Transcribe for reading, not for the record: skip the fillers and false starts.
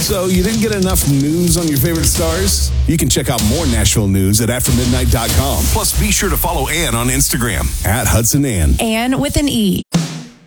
So you didn't get enough news on your favorite stars? You can check out more Nashville news at aftermidnight.com. Plus, be sure to follow Ann on Instagram at Hudson Ann. Ann with an E.